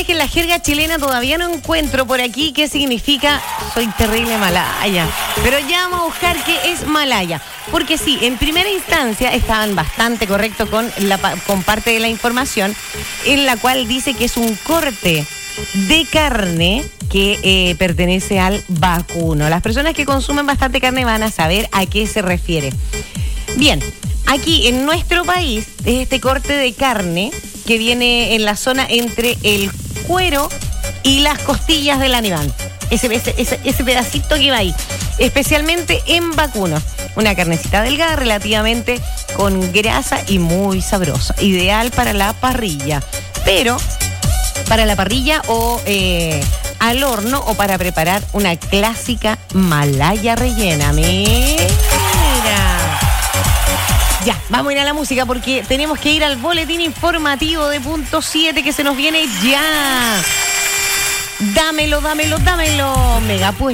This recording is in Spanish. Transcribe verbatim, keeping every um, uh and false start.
sabes que en la jerga chilena todavía no encuentro por aquí qué significa soy terrible malaya. Pero ya vamos a buscar qué es malaya. Porque sí, en primera instancia estaban bastante correctos con, la, con parte de la información en la cual dice que es un corte de carne que eh, pertenece al vacuno. Las personas que consumen bastante carne van a saber a qué se refiere. Bien, aquí en nuestro país es este corte de carne que viene en la zona entre el cuero y las costillas del animal. Ese, ese, ese, ese pedacito que va ahí, especialmente en vacuno. Una carnecita delgada, relativamente con grasa y muy sabrosa. Ideal para la parrilla. Pero para la parrilla o eh, al horno o para preparar una clásica malaya rellena. Mira. Ya, vamos a ir a la música porque tenemos que ir al boletín informativo de punto siete que se nos viene ya. Dámelo, dámelo, dámelo. Mega pues.